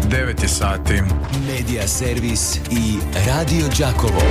9 je sati. Medija servis i Radio Đakovo.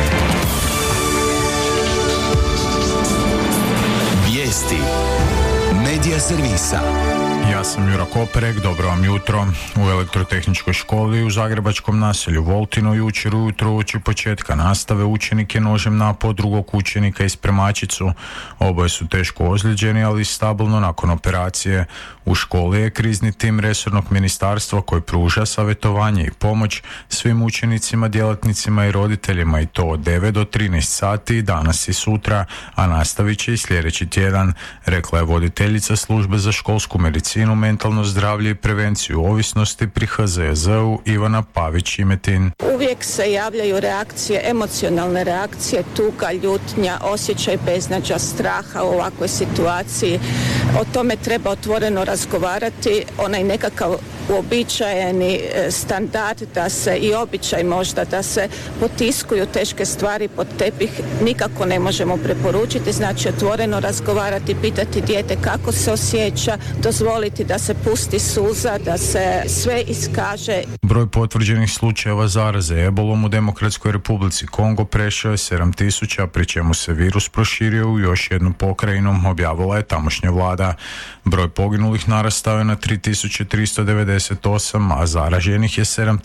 Vijesti Medija servisa. Ja sam Jura Koperek, dobro vam jutro. U elektrotehničkoj školi u zagrebačkom naselju Voltino jučer ujutro uoči početka nastave učenik je nožem napao drugog učenika i spremačicu. Oboje su teško ozlijeđeni, ali stabilno nakon operacije. U školi je krizni tim resornog ministarstva koji pruža savjetovanje i pomoć svim učenicima, djelatnicima i roditeljima, i to od 9 do 13 sati danas i sutra, a nastavit će i sljedeći tjedan, rekla je voditeljica službe za školsku medicinu, mentalno zdravlje i prevenciju ovisnosti pri HZZ-u Ivana Pavić-Imetin. Uvijek se javljaju reakcije, emocionalne reakcije, tuga, ljutnja, osjećaj beznađa, straha u ovakvoj situaciji. O tome treba otvoreno razgovarati. Onaj nekakav uobičajeni standard da se i običaj možda da se potiskuju teške stvari pod tepih nikako ne možemo preporučiti. Znači otvoreno razgovarati, pitati dijete kako se osjeća, dozvoliti da se pusti suza, da se sve iskaže. Broj potvrđenih slučajeva zaraze ebolom u Demokratskoj Republici Kongo prešao je 7000, pri čemu se virus proširio u još jednu pokrajinu, objavila je tamošnja vlada. Broj poginulih narastao je na 3398, a zaraženih je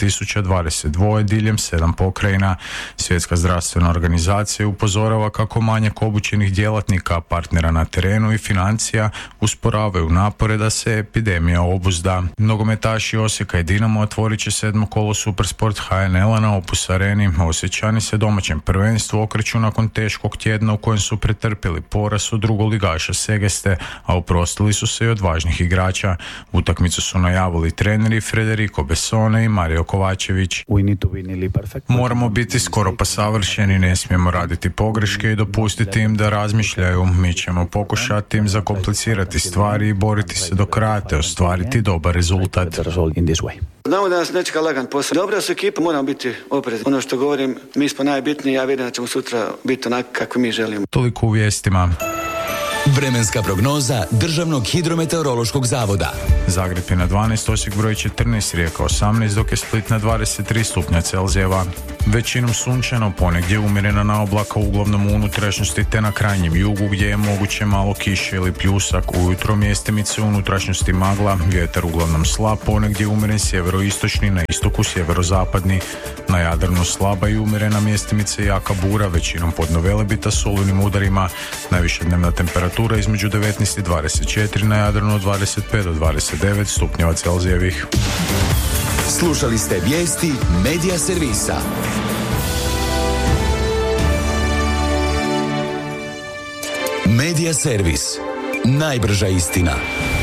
7022 diljem 7 pokrajina. Svjetska zdravstvena organizacija upozorava kako manjak obučenih djelatnika, partnera na terenu i financija usporavaju napore da se epidemija obuzda. Nogometaši Osijeka i Dinamo otvorit će 7. kolo Supersport HNL-a na Opus Areni. Osječani se domaćem prvenstvu okreću nakon teškog tjedna u kojem su pretrpjeli poraz od drugoligaša Segeste, a oprostili su se i od važnih igrača. Utakmicu su najavili treneri Federico Bessone i Mario Kovačević. Moramo biti skoro pa savršeni, ne smijemo raditi pogreške i dopustiti im da razmišljaju. Mi ćemo pokušati im zakomplicirati stvari i boriti se do kraja te ostvariti dobar rezultat. Znamo da nas ne čeka lagan posao. Dobra su ekipa, moramo biti oprezni. Ono što govorim, mi smo najbitniji, ja vidim da ćemo sutra biti onako kako mi želimo. Toliko u vijestima. Vremenska prognoza Državnog hidrometeorološkog zavoda. Zagreb je na 12, Osijek broj 14, Rijeka 18, dok je Split na 23 stupnja Celzijeva. Većinom sunčano, ponegdje umjerena na oblaka, uglavnom u unutrašnjosti te na krajnjem jugu gdje je moguće malo kiše ili pljusak. Ujutro mjestimice u unutrašnjosti magla, vjetar uglavnom slab, ponegdje umjeren sjeveroistočni, na istoku sjeverozapadni. Na Jadranu slaba i umjerena mjestimice jaka bura, većinom pod Velebita s olujnim udarima. Najviša dnevna temperatura između 19 i 24, na Jadranu od 25 do 29 stupnjeva Celzijevih. Slušali ste vijesti Medija servisa. Medija servis. Najbrža istina.